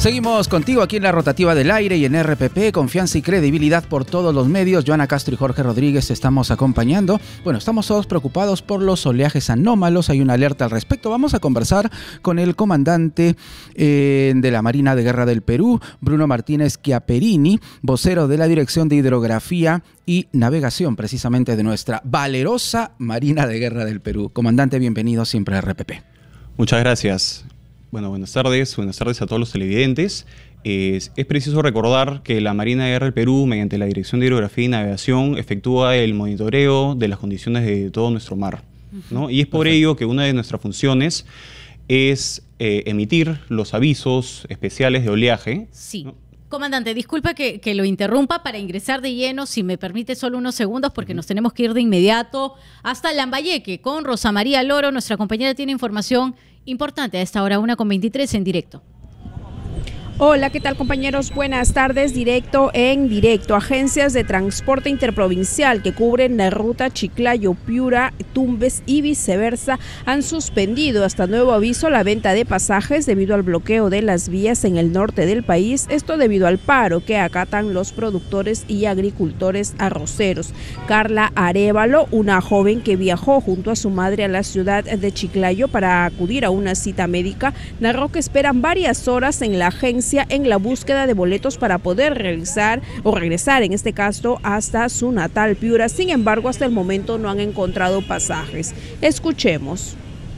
Seguimos contigo aquí en la rotativa del aire y en RPP, confianza y credibilidad por todos los medios. Joana Castro y Jorge Rodríguez te estamos acompañando. Bueno, estamos todos preocupados por los oleajes anómalos, hay una alerta al respecto. Vamos a conversar con el comandante de la Marina de Guerra del Perú, Bruno Martínez Chiaperini, vocero de la Dirección de Hidrografía y Navegación, precisamente de nuestra valerosa Marina de Guerra del Perú. Comandante, bienvenido siempre a RPP. Muchas gracias. Bueno, buenas tardes a todos los televidentes. Es preciso recordar que la Marina de Guerra del Perú, mediante la Dirección de Hidrografía y Navegación, efectúa el monitoreo de las condiciones de todo nuestro mar, ¿no? Y es por ello que una de nuestras funciones es emitir los avisos especiales de oleaje. Sí. ¿no? Comandante, disculpa que lo interrumpa para ingresar de lleno, si me permite solo unos segundos, porque nos tenemos que ir de inmediato hasta Lambayeque con Rosa María Loro. Nuestra compañera tiene información importante a esta hora, 1:23 en directo. Hola, ¿qué tal, compañeros? Buenas tardes, directo en directo. Agencias de transporte interprovincial que cubren la ruta Chiclayo-Piura, Tumbes y viceversa han suspendido hasta nuevo aviso la venta de pasajes debido al bloqueo de las vías en el norte del país, esto debido al paro que acatan los productores y agricultores arroceros. Carla Arévalo, una joven que viajó junto a su madre a la ciudad de Chiclayo para acudir a una cita médica, narró que esperan varias horas en la agencia en la búsqueda de boletos para poder realizar o regresar, en este caso, hasta su natal Piura. Sin embargo, hasta el momento no han encontrado pasajes. Escuchemos.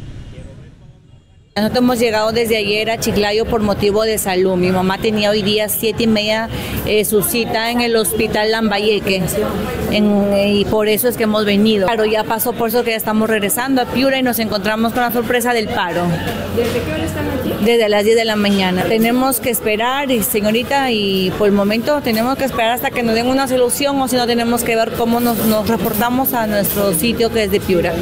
Nosotros hemos llegado desde ayer a Chiclayo por motivo de salud. Mi mamá tenía hoy día 7:30 su cita en el hospital Lambayeque y por eso es que hemos venido. Claro, ya pasó, por eso que ya estamos regresando a Piura y nos encontramos con la sorpresa del paro. ¿Desde qué hora están aquí? Desde las 10 de la mañana. Tenemos que esperar, señorita, y por el momento tenemos que esperar hasta que nos den una solución, o si no tenemos que ver cómo nos reportamos a nuestro sitio, que es de Piura.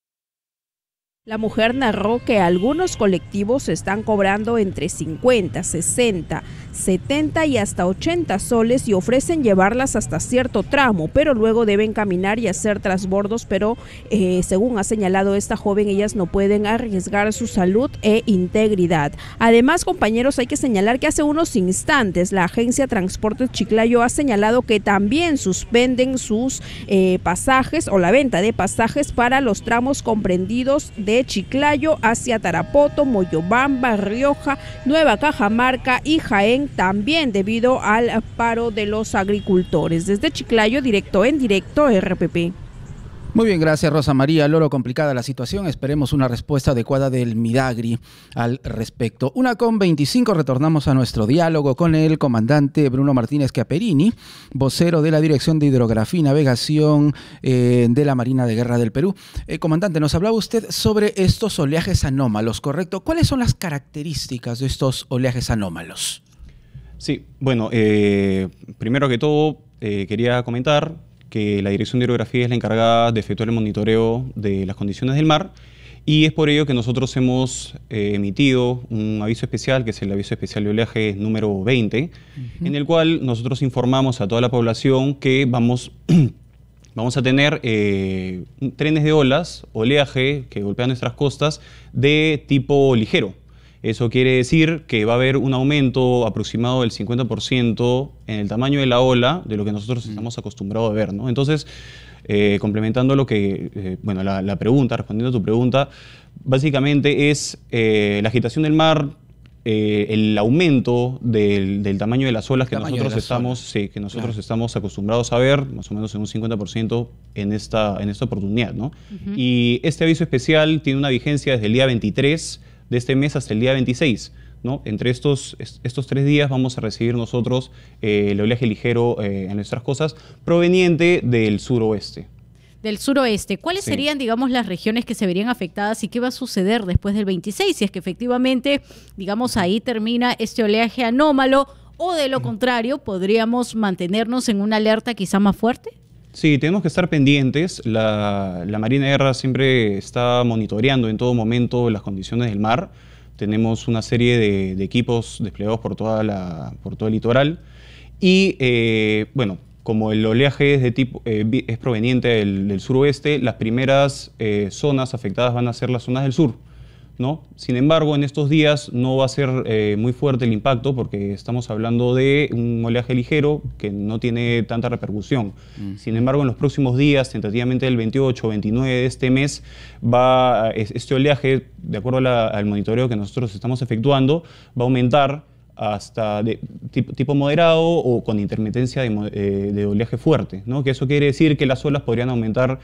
La mujer narró que algunos colectivos están cobrando entre 50, 60, 70 y hasta 80 soles y ofrecen llevarlas hasta cierto tramo, pero luego deben caminar y hacer transbordos, pero según ha señalado esta joven, ellas no pueden arriesgar su salud e integridad. Además, compañeros, hay que señalar que hace unos instantes la agencia Transportes Chiclayo ha señalado que también suspenden sus pasajes o la venta de pasajes para los tramos comprendidos de Chiclayo hacia Tarapoto, Moyobamba, Rioja, Nueva Cajamarca y Jaén, también debido al paro de los agricultores. Desde Chiclayo, directo en directo, RPP. Muy bien, gracias Rosa María Loro. Complicada la situación, esperemos una respuesta adecuada del Midagri al respecto. 1:25, retornamos a nuestro diálogo con el comandante Bruno Martínez Chiaperini, vocero de la Dirección de Hidrografía y Navegación de la Marina de Guerra del Perú. Comandante, nos hablaba usted sobre estos oleajes anómalos, ¿correcto? ¿Cuáles son las características de estos oleajes anómalos? Sí, bueno, primero que todo quería comentar que la Dirección de Hidrografía es la encargada de efectuar el monitoreo de las condiciones del mar, y es por ello que nosotros hemos emitido un aviso especial, que es el aviso especial de oleaje número 20, en el cual nosotros informamos a toda la población que vamos a tener trenes de olas, oleaje que golpean nuestras costas de tipo ligero. Eso quiere decir que va a haber un aumento aproximado del 50% en el tamaño de la ola de lo que nosotros estamos acostumbrados a ver, ¿no? Entonces, complementando lo que, bueno, la pregunta, respondiendo a tu pregunta, básicamente es la agitación del mar, el aumento del tamaño de las olas que nosotros estamos acostumbrados a ver, más o menos en un 50% en esta oportunidad, ¿no? Y este aviso especial tiene una vigencia desde el día 23 de este mes hasta el día 26, ¿no? Entre estos 3 días vamos a recibir nosotros el oleaje ligero en nuestras costas proveniente del suroeste. Del suroeste. ¿Cuáles serían, digamos, las regiones que se verían afectadas y qué va a suceder después del 26? Si es que efectivamente, digamos, ahí termina este oleaje anómalo, o de lo contrario, ¿podríamos mantenernos en una alerta quizá más fuerte? Sí, tenemos que estar pendientes. La Marina de Guerra siempre está monitoreando en todo momento las condiciones del mar. Tenemos una serie de equipos desplegados por todo el litoral. Y, bueno, como el oleaje es proveniente del suroeste, las primeras zonas afectadas van a ser las zonas del sur, ¿no? Sin embargo, en estos días no va a ser muy fuerte el impacto porque estamos hablando de un oleaje ligero que no tiene tanta repercusión. Sin embargo, en los próximos días, tentativamente el 28 o 29 de este mes, este oleaje, de acuerdo al monitoreo que nosotros estamos efectuando, va a aumentar hasta de tipo moderado o con intermitencia de oleaje fuerte, ¿no? Que eso quiere decir que las olas podrían aumentar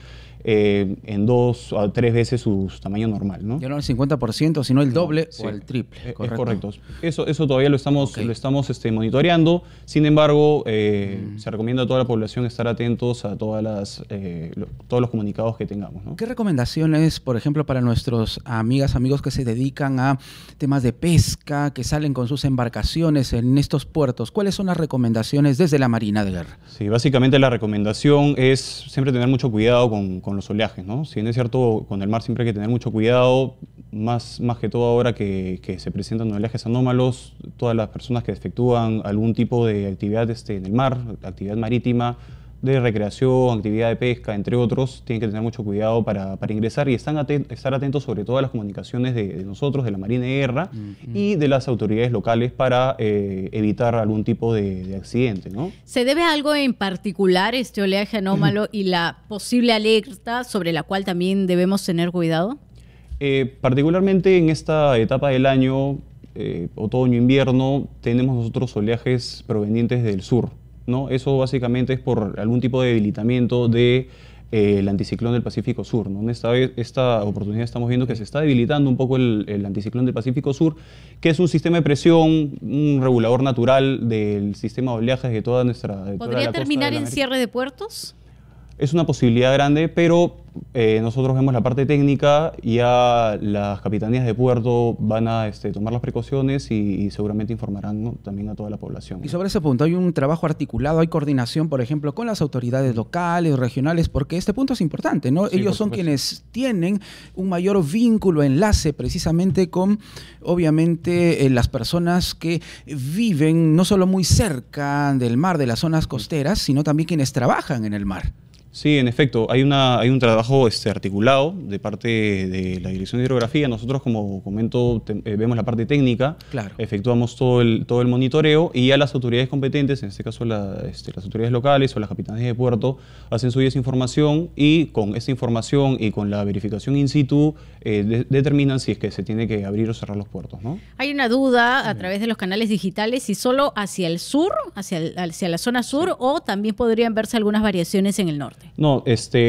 en 2 a 3 veces su tamaño normal, ¿no? Ya no el 50%, sino el doble Sí, o el triple. es correcto. Eso todavía lo estamos monitoreando. Sin embargo, se recomienda a toda la población estar atentos a todos los comunicados que tengamos, ¿no? ¿Qué recomendaciones, por ejemplo, para nuestros amigos que se dedican a temas de pesca, que salen con sus embarcaciones en estos puertos? ¿Cuáles son las recomendaciones desde la Marina de Guerra? Sí, básicamente la recomendación es siempre tener mucho cuidado con los oleajes, ¿no? Si bien es cierto, con el mar siempre hay que tener mucho cuidado, más que todo ahora que se presentan oleajes anómalos, todas las personas que efectúan algún tipo de actividad en el mar, actividad marítima, de recreación, actividad de pesca, entre otros, tienen que tener mucho cuidado para ingresar y estar atentos sobre todo a las comunicaciones de nosotros, de la Marina de Guerra y de las autoridades locales para evitar algún tipo de accidente, ¿no? ¿Se debe a algo en particular este oleaje anómalo y la posible alerta sobre la cual también debemos tener cuidado? Particularmente en esta etapa del año, otoño-invierno, tenemos nosotros oleajes provenientes del sur, ¿no? Eso básicamente es por algún tipo de debilitamiento del anticiclón del Pacífico Sur, ¿no? Esta oportunidad estamos viendo que se está debilitando un poco el anticiclón del Pacífico Sur, que es un sistema de presión, un regulador natural del sistema de oleajes de toda nuestra de toda ¿Podría la costa terminar de la en América. cierre de puertos? Es una posibilidad grande, pero nosotros vemos la parte técnica, ya las capitanías de puerto van a tomar las precauciones y seguramente informarán, ¿no?, también a toda la población. Y sobre ese punto, ¿hay un trabajo articulado, hay coordinación, por ejemplo, con las autoridades locales, regionales? Porque este punto es importante, ¿no? Sí, ellos son quienes tienen un mayor vínculo, enlace precisamente con, obviamente, las personas que viven no solo muy cerca del mar, de las zonas costeras, sino también quienes trabajan en el mar. Sí, en efecto, hay un trabajo articulado de parte de la Dirección de Hidrografía. Nosotros, como comento, vemos la parte técnica, Claro. efectuamos todo el monitoreo y ya las autoridades competentes, en este caso las autoridades locales o las capitanías de puerto, hacen suya esa información y con esa información y con la verificación in situ determinan si es que se tiene que abrir o cerrar los puertos, ¿no? Hay una duda a través de los canales digitales si solo hacia el sur, hacia la zona sur, o también podrían verse algunas variaciones en el norte. No,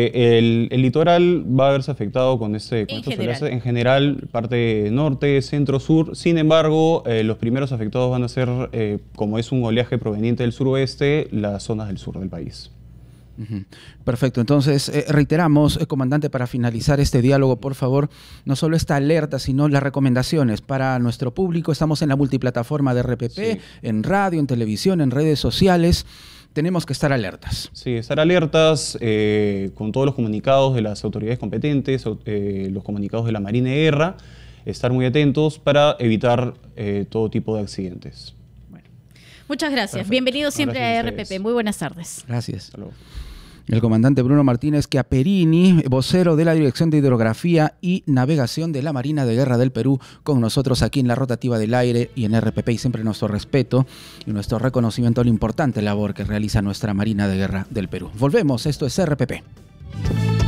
el litoral va a verse afectado con estos general. oleajes. En general, parte norte, centro, sur. Sin embargo, los primeros afectados van a ser, como es un oleaje proveniente del suroeste, las zonas del sur del país. Perfecto, entonces reiteramos, comandante, para finalizar este diálogo, por favor, no solo esta alerta, sino las recomendaciones para nuestro público. Estamos en la multiplataforma de RPP, Sí. en radio, en televisión, en redes sociales. Tenemos que estar alertas. Sí, estar alertas con todos los comunicados de las autoridades competentes, los comunicados de la Marina de Guerra, estar muy atentos para evitar todo tipo de accidentes. Muchas gracias. Perfecto. Bienvenido siempre Gracias a a ustedes. RPP. Muy buenas tardes. Gracias. Hasta luego. El comandante Bruno Martínez Chiaperini, vocero de la Dirección de Hidrografía y Navegación de la Marina de Guerra del Perú, con nosotros aquí en la Rotativa del Aire y en RPP, y siempre nuestro respeto y nuestro reconocimiento a la importante labor que realiza nuestra Marina de Guerra del Perú. Volvemos, esto es RPP.